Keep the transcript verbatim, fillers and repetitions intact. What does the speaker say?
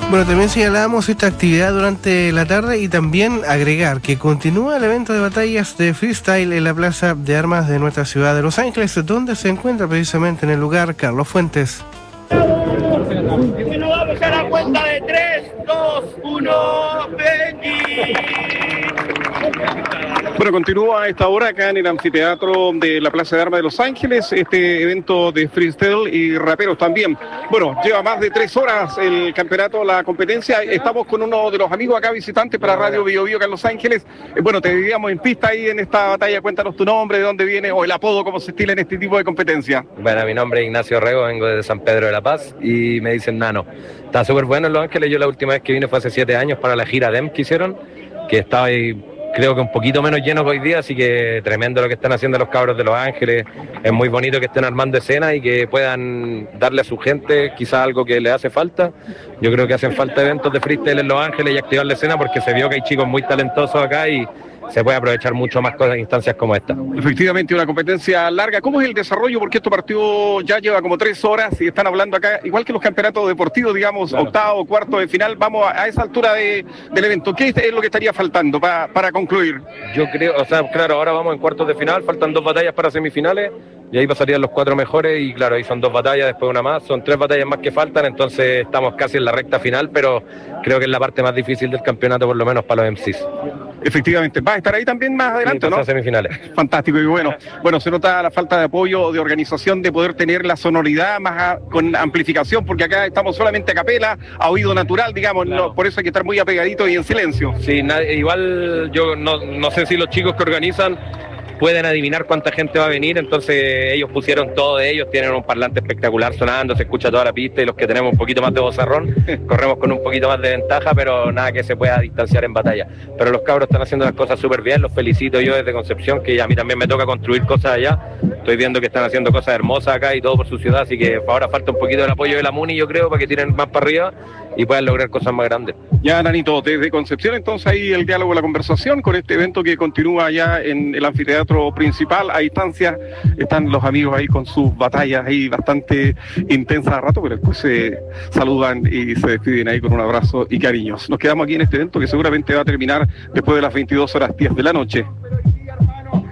Bueno, también señalábamos esta actividad durante la tarde y también agregar que continúa el evento de batallas de freestyle en la Plaza de Armas de nuestra ciudad de Los Ángeles, donde se encuentra precisamente en el lugar Carlos Fuentes. Y nos vamos a la cuenta de tres, dos, uno, Benji. Bueno, continúa a esta hora acá en el anfiteatro de la Plaza de Armas de Los Ángeles, este evento de freestyle y raperos también. Bueno, lleva más de tres horas el campeonato, la competencia. Estamos con uno de los amigos acá visitantes para Radio Bio Bio acá en Los Ángeles. Eh, bueno, te diríamos en pista ahí en esta batalla. Cuéntanos tu nombre, de dónde viene o el apodo, cómo se estila en este tipo de competencia. Bueno, mi nombre es Ignacio Rego, vengo de San Pedro de la Paz y me dicen Nano. Está súper bueno en Los Ángeles. Yo la última vez que vine fue hace siete años para la gira D E M que hicieron, que estaba ahí, creo que un poquito menos lleno que hoy día, así que tremendo lo que están haciendo los cabros de Los Ángeles. Es muy bonito que estén armando escenas y que puedan darle a su gente quizás algo que le hace falta. Yo creo que hacen falta eventos de freestyle en Los Ángeles y activar la escena porque se vio que hay chicos muy talentosos acá y se puede aprovechar mucho más cosas en instancias como esta. Efectivamente, una competencia larga. ¿Cómo es el desarrollo? Porque este partido ya lleva como tres horas y están hablando acá, igual que los campeonatos deportivos, digamos, claro, octavo, cuarto de final. Vamos a, a esa altura de, del evento. ¿Qué es lo que estaría faltando para, para concluir? Yo creo, o sea, claro, ahora vamos en cuartos de final, faltan dos batallas para semifinales y ahí pasarían los cuatro mejores y claro, ahí son dos batallas, después una más, son tres batallas más que faltan, entonces estamos casi en la recta final, pero creo que es la parte más difícil del campeonato, por lo menos para los M Cs. Efectivamente, va a estar ahí también más adelante, sí, ¿no? Semifinales. Fantástico y bueno. Bueno, se nota la falta de apoyo, de organización, de poder tener la sonoridad más a, con amplificación, porque acá estamos solamente a capela, a oído natural, digamos, claro. No, por eso hay que estar muy apegaditos y en silencio. Sí, nadie, igual yo no, no sé si los chicos que organizan pueden adivinar cuánta gente va a venir, entonces ellos pusieron todo de ellos, tienen un parlante espectacular sonando, se escucha toda la pista y los que tenemos un poquito más de vozarrón corremos con un poquito más de ventaja, pero nada que se pueda distanciar en batalla. Pero los cabros están haciendo las cosas súper bien, los felicito yo desde Concepción, que a mí también me toca construir cosas allá, estoy viendo que están haciendo cosas hermosas acá y todo por su ciudad, así que ahora falta un poquito del apoyo de la MUNI, yo creo, para que tiren más para arriba y puedan lograr cosas más grandes. Ya, Nanito, desde Concepción, entonces ahí el diálogo, la conversación con este evento que continúa allá en el anfiteatro principal. A distancia están los amigos ahí con sus batallas ahí bastante intensas a rato, pero después se saludan y se despiden ahí con un abrazo y cariños. Nos quedamos aquí en este evento que seguramente va a terminar después de las veintidós horas diez de la noche.